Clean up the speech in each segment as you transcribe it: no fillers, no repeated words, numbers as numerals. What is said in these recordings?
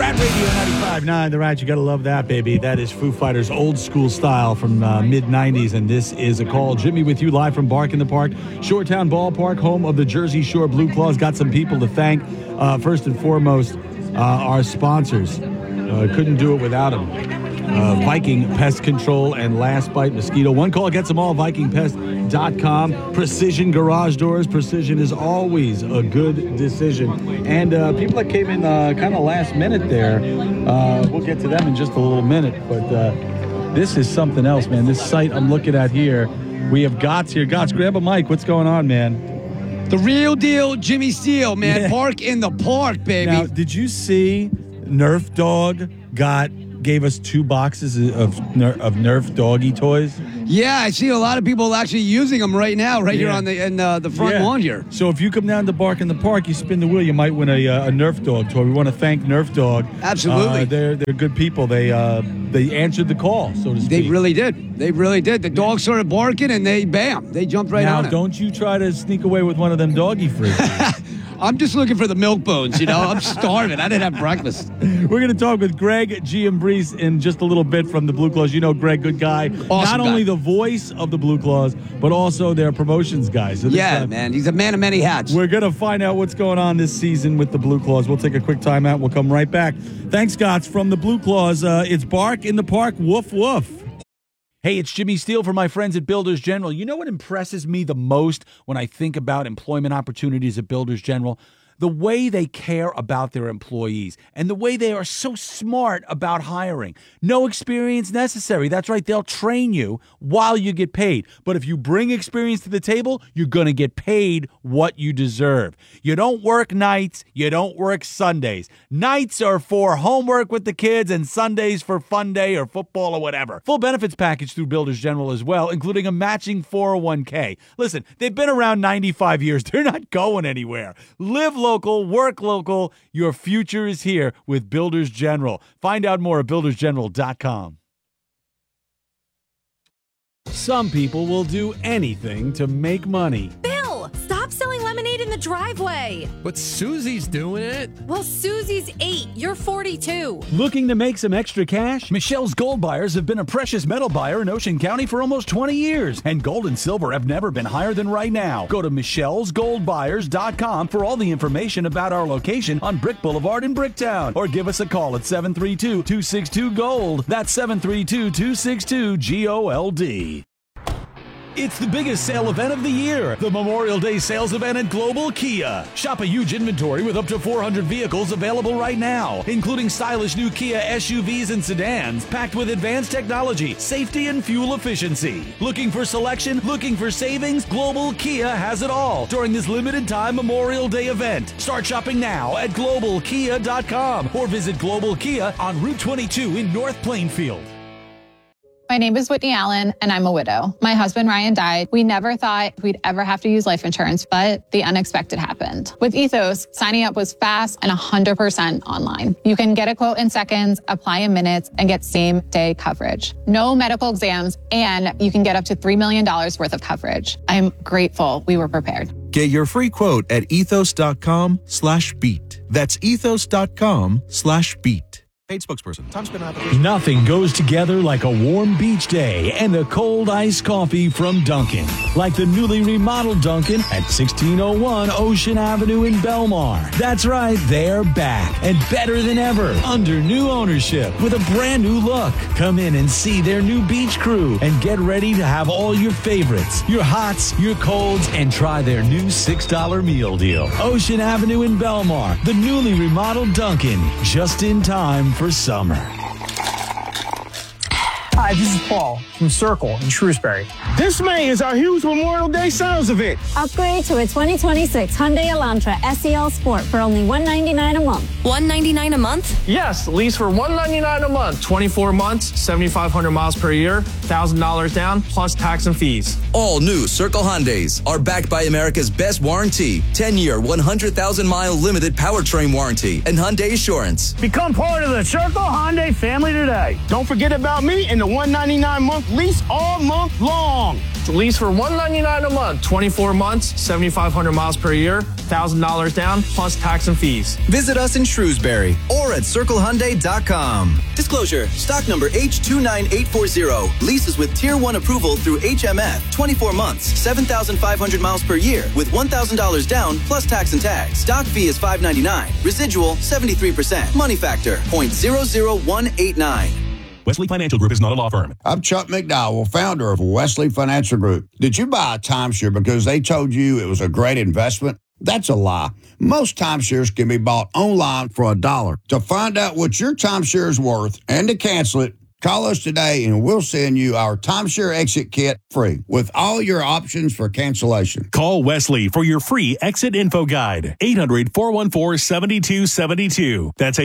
Rat Radio 95.9, The Rat. You got to love that, baby. That is Foo Fighters' old school style from mid-'90s, and this is A Call. Jimmy with you live from Bark in the Park, Shoretown Ballpark, home of the Jersey Shore Blue Claws. Got some people to thank. First and foremost, our sponsors. Couldn't do it without them. Viking Pest Control and Last Bite Mosquito. One call gets them all, VikingPest.com. Precision Garage Doors. Precision is always a good decision. And people that came in kind of last minute there, we'll get to them in just a little minute. But this is something else, man. This site I'm looking at here, we have Gotts here. Gotts, grab a mic. What's going on, man? The real deal, Jimmy Steele, man. Yeah. Park in the Park, baby. Now, did you see Nerf Dog gave us 2 boxes of Nerf doggy toys? Yeah, I see a lot of people actually using them right now, here on the front lawn here. So if you come down to Bark in the Park, you spin the wheel, you might win a Nerf Dog toy. We want to thank Nerf Dog. Absolutely. They're good people. They answered the call, so to speak. They really did. They really did. The dog started barking, and they jumped right on it. Now, don't you try to sneak away with one of them doggy frisbees. I'm just looking for the milk bones, I'm starving. I didn't have breakfast. We're going to talk with Greg Giambrese in just a little bit from the Blue Claws. You know Greg, good guy. Awesome Not guy. only the voice of the Blue Claws, but also their promotions guy. So man. He's a man of many hats. We're going to find out what's going on this season with the Blue Claws. We'll take a quick timeout. We'll come right back. Thanks, Gotts, from the Blue Claws. It's Bark in the Park. Woof, woof. Hey, it's Jimmy Steele for my friends at Builders General. You know what impresses me the most when I think about employment opportunities at Builders General? The way they care about their employees and the way they are so smart about hiring. No experience necessary. That's right. They'll train you while you get paid. But if you bring experience to the table, you're going to get paid what you deserve. You don't work nights. You don't work Sundays. Nights are for homework with the kids and Sundays for fun day or football or whatever. Full benefits package through Builders General as well, including a matching 401k. Listen, they've been around 95 years. They're not going anywhere. Live local, work local. Your future is here with Builders General. Find out more at buildersgeneral.com. Some people will do anything to make money. Bill, stop selling lemonade in the driveway. But Susie's doing it. Well, Susie's 8. You're 42. Looking to make some extra cash? Michelle's Gold Buyers have been a precious metal buyer in Ocean County for almost 20 years, and gold and silver have never been higher than right now. Go to michellesgoldbuyers.com for all the information about our location on Brick Boulevard in Bricktown, or give us a call at 732-262-GOLD. That's 732-262-GOLD. It's the biggest sale event of the year, the Memorial Day sales event at Global Kia. Shop a huge inventory with up to 400 vehicles available right now, including stylish new Kia SUVs and sedans, packed with advanced technology, safety, and fuel efficiency. Looking for selection? Looking for savings? Global Kia has it all during this limited time Memorial Day event. Start shopping now at globalkia.com or visit Global Kia on Route 22 in North Plainfield. My name is Whitney Allen, and I'm a widow. My husband, Ryan, died. We never thought we'd ever have to use life insurance, but the unexpected happened. With Ethos, signing up was fast and 100% online. You can get a quote in seconds, apply in minutes, and get same-day coverage. No medical exams, and you can get up to $3 million worth of coverage. I'm grateful we were prepared. Get your free quote at ethos.com/beat. That's ethos.com/beat. Paid spokesperson. Time spent out. Nothing goes together like a warm beach day and a cold iced coffee from Dunkin'. Like the newly remodeled Dunkin' at 1601 Ocean Avenue in Belmar. That's right, they're back and better than ever under new ownership with a brand new look. Come in and see their new beach crew and get ready to have all your favorites, your hots, your colds, and try their new $6 meal deal. Ocean Avenue in Belmar, the newly remodeled Dunkin', just in time for summer. Hi, this is Paul from Circle in Shrewsbury. This May is our huge Memorial Day sales event. Upgrade to a 2026 Hyundai Elantra SEL Sport for only $199 a month. $199 a month? Yes, lease for $199 a month. 24 months, 7,500 miles per year, $1,000 down, plus tax and fees. All new Circle Hyundais are backed by America's best warranty, 10-year, 100,000-mile limited powertrain warranty, and Hyundai Assurance. Become part of the Circle Hyundai family today. Don't forget about me and the a $199 month lease all month long. Lease for $199 a month, 24 months, 7,500 miles per year, $1,000 down, plus tax and fees. Visit us in Shrewsbury or at CircleHyundai.com. Disclosure, stock number H29840. Leases with Tier 1 approval through HMF. 24 months, 7,500 miles per year with $1,000 down, plus tax and tags. Stock fee is $599. Residual, 73%. Money factor, 0.00189. Wesley Financial Group is not a law firm. I'm Chuck McDowell, founder of Wesley Financial Group. Did you buy a timeshare because they told you it was a great investment? That's a lie. Most timeshares can be bought online for $1. To find out what your timeshare is worth and to cancel it, call us today and we'll send you our timeshare exit kit free with all your options for cancellation. Call Wesley for your free exit info guide. 800-414-7272. That's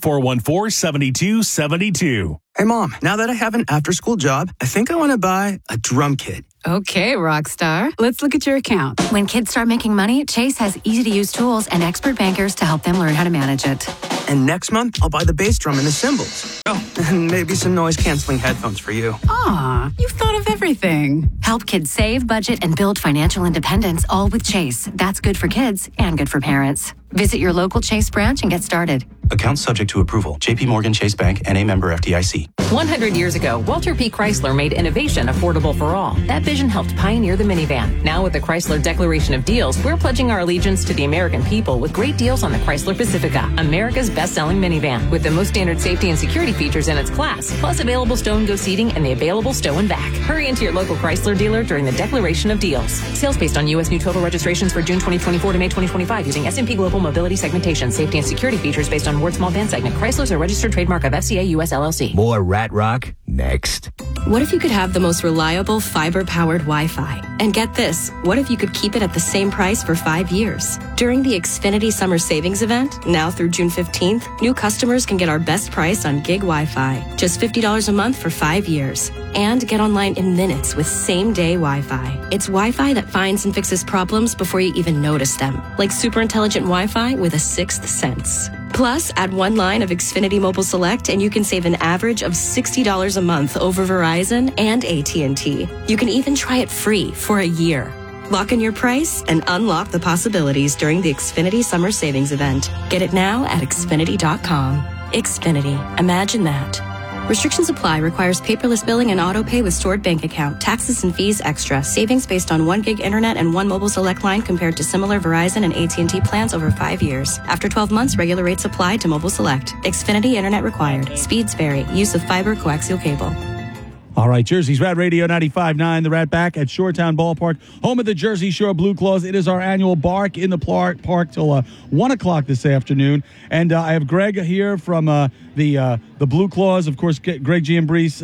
800-414-7272. Hey, Mom, now that I have an after-school job, I think I want to buy a drum kit. Okay, Rockstar. Let's look at your account. When kids start making money, Chase has easy-to-use tools and expert bankers to help them learn how to manage it. And next month, I'll buy the bass drum and the cymbals. Oh, and maybe some noise-canceling headphones for you. Aw, you've thought of everything. Help kids save, budget, and build financial independence, all with Chase. That's good for kids and good for parents. Visit your local Chase branch and get started. Account subject to approval. J.P. Morgan Chase Bank, N.A. member FDIC. 100 years ago, Walter P. Chrysler made innovation affordable for all. That vision helped pioneer the minivan. Now with the Chrysler Declaration of Deals, we're pledging our allegiance to the American people with great deals on the Chrysler Pacifica, America's best-selling minivan, with the most standard safety and security features in its class, plus available stow and go seating and the available stow and back. Hurry into your local Chrysler dealer during the Declaration of Deals. Sales based on U.S. new total registrations for June 2024 to May 2025 using S&P Global Mobility segmentation. Safety and security features based on Ward Small Van segment. Chrysler's a registered trademark of FCA US LLC. More Rat Rock next. What if you could have the most reliable fiber-powered Wi-Fi? And get this, what if you could keep it at the same price for 5 years? During the Xfinity Summer Savings Event, now through June 15th, new customers can get our best price on gig Wi-Fi, just $50 a month for 5 years. And get online in minutes with same-day Wi-Fi. It's Wi-Fi that finds and fixes problems before you even notice them, like super intelligent Wi-Fi with a sixth sense. Plus, add one line of Xfinity Mobile Select and you can save an average of $60 a month over Verizon and AT&T. You can even try it free for a year. Lock in your price and unlock the possibilities during the Xfinity Summer Savings Event. Get it now at Xfinity.com. Xfinity. Imagine that. Restrictions apply. Requires paperless billing and auto pay with stored bank account. Taxes and fees extra. Savings based on 1 gig internet and 1 mobile select line compared to similar Verizon and AT&T plans over 5 years. After 12 months, regular rates apply to mobile select. Xfinity internet required. Speeds vary. Use of fiber coaxial cable. All right, Jersey's Rat Radio 95.9, the Rat back at Shoretown Ballpark, home of the Jersey Shore Blue Claws. It is our annual Bark in the Park till 1 o'clock this afternoon. And I have Greg here from the Blue Claws. Of course, Greg Giambrese.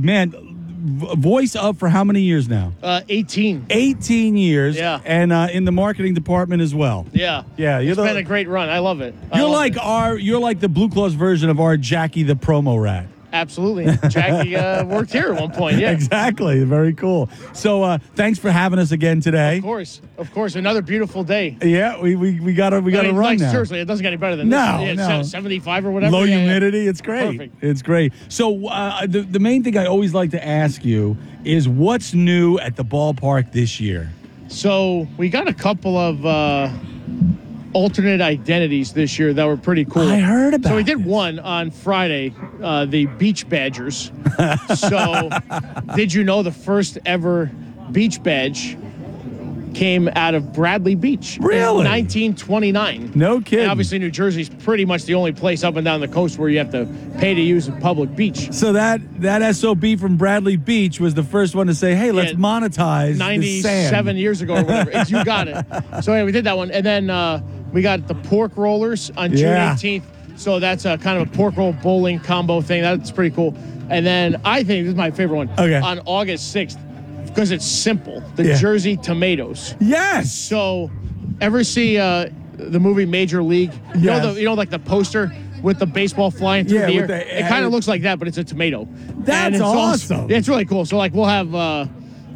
Voice up for how many years now? 18. 18 years. Yeah. And in the marketing department as well. Yeah. Yeah. It's been a great run. I love it. You're like the Blue Claws version of our Jackie the promo rat. Absolutely. Jackie worked here at one point, yeah. Exactly. Very cool. So thanks for having us again today. Of course. Another beautiful day. Yeah, we got to run now. Seriously, it doesn't get any better than this. No. 75 or whatever. Low humidity. It's great. Perfect. It's great. So the main thing I always like to ask you is what's new at the ballpark this year? So we got a couple of alternate identities this year that were pretty cool. I heard about. So we did one on Friday, the Beach Badgers. So did you know the first ever Beach Badge came out of Bradley Beach? Really? In 1929. No kidding. And obviously New Jersey's pretty much the only place up and down the coast where you have to pay to use a public beach. So that SOB from Bradley Beach was the first one to say, hey, let's monetize 97 years ago or whatever. You got it. So yeah, we did that one. And then we got the pork rollers on June 18th. So that's a kind of a pork roll bowling combo thing. That's pretty cool. And then I think this is my favorite one. Okay. On August 6th, because it's simple, the Jersey Tomatoes. Yes. So ever see the movie Major League? You know, like the poster with the baseball flying through the air? It kind of looks like that, but it's a tomato. That's awesome. It's really cool. So like we'll have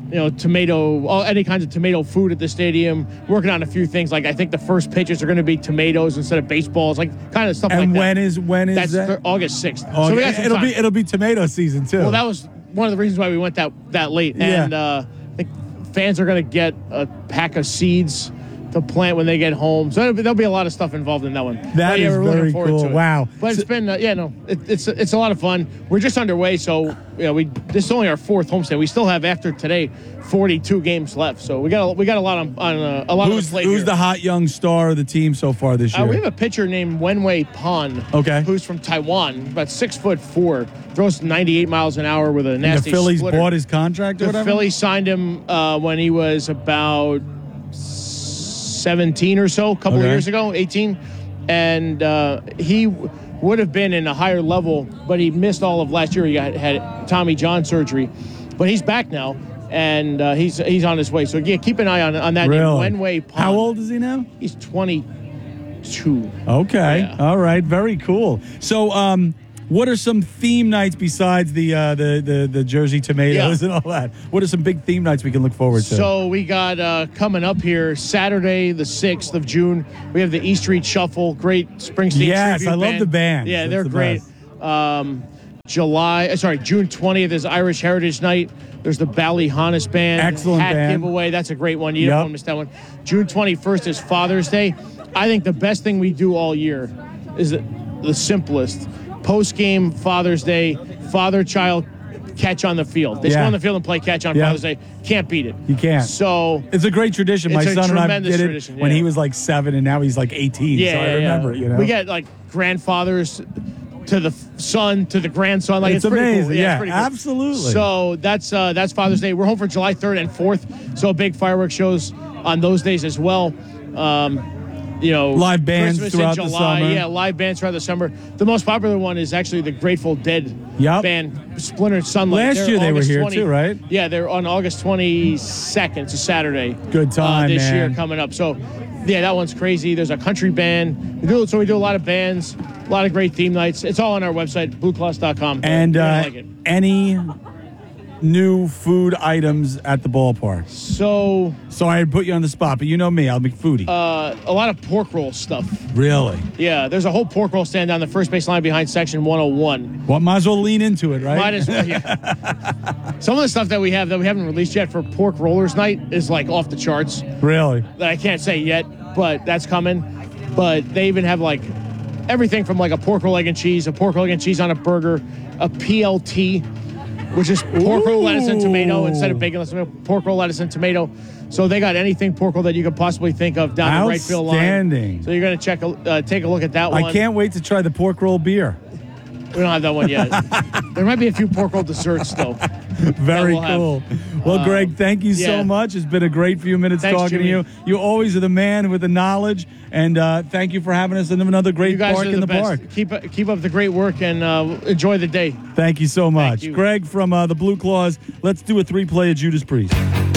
any kinds of tomato food at the stadium. Working on a few things. Like I think the first pitches are going to be tomatoes instead of baseballs. Like kind of stuff like that. And when is That's that? August 6th. Oh, so we got some time. It'll be tomato season too. Well, that was one of the reasons why we went that late. Yeah. And I think fans are going to get a pack of seeds to plant when they get home. So there'll be a lot of stuff involved in that one. That is we're looking very forward cool. to it. Wow. But it's been, it's a lot of fun. We're just underway, so this is only our 4th homestand. We still have, after today, 42 games left. So we got a lot on a lot of the plate. Who's here. the hot young star of the team so far this year? We have a pitcher named Wenwei Pan. Okay. Who's from Taiwan, about 6'4", throws 98 miles an hour with a nasty the Phillies splitter. bought his contract or The whatever? Phillies signed him when he was about 17 or so, a couple of years ago, 18. And he would have been in a higher level, but he missed all of last year. He had Tommy John surgery. But he's back now, and he's on his way. So, yeah, keep an eye on that name, Wenwei Pan. How old is he now? He's 22. Okay. Yeah. All right. Very cool. So, what are some theme nights besides the Jersey tomatoes and all that? What are some big theme nights we can look forward to? So we got coming up here Saturday, the 6th of June. We have the East Street Shuffle, great Springsteen. Yes, tribute I love band. the band. Yeah, That's they're the great. June 20th is Irish Heritage Night. There's the Ballyhonus Band. Excellent hat band. giveaway. That's a great one. You don't want to miss that one. June 21st is Father's Day. I think the best thing we do all year is the simplest. Post-game Father's Day, father-child catch on the field. They just go on the field and play catch on Father's Day. Can't beat it. You can't. So it's a great tradition. My it's a son and I tremendous did it tradition, when yeah. he was like 7, and now he's like 18. Yeah, so I remember. You know, we get like grandfathers to the son to the grandson. Like It's pretty amazing. Cool. Yeah, it's pretty cool. absolutely. So that's Father's Day. We're home for July 3rd and 4th. So big fireworks shows on those days as well. Live bands Christmas throughout in the July. summer. Yeah, live bands throughout the summer. The most popular one is actually the Grateful Dead band, Splintered Sunlight. Last year they were here too, right? Yeah, they're on August 22nd. It's a Saturday. Good time, this man. year coming up. So, yeah, that one's crazy. There's a country band. We do a lot of bands, a lot of great theme nights. It's all on our website, blueclaws.com. And You're gonna like it. any new food items at the ballpark? So I put you on the spot, but you know me, I'll be foodie. A lot of pork roll stuff. Really? Yeah, there's a whole pork roll stand down the first base line behind section 101. Well, might as well lean into it, right? Might as well, yeah. Some of the stuff that we have that we haven't released yet for Pork Rollers Night is like off the charts. Really? That I can't say yet, but that's coming. But they even have like everything from like a pork roll, egg and cheese, a pork roll, egg and cheese on a burger, a PLT, which is pork roll, lettuce, and tomato instead of bacon, lettuce, tomato, pork roll, lettuce, and tomato. So they got anything pork roll that you could possibly think of down the right field line. Outstanding. So you're going to take a look at that one. I can't wait to try the pork roll beer. We don't have that one yet. There might be a few pork roll desserts though. Very cool. Well, Greg, thank you so yeah. much. It's been a great few minutes Thanks, talking Jimmy. to you. You always are the man with the knowledge, and thank you for having us in another great You guys park are in the best. park. Keep up the great work and enjoy the day. Thank you so much. you. Greg from the Blue Claws. Let's do a 3-play of Judas Priest.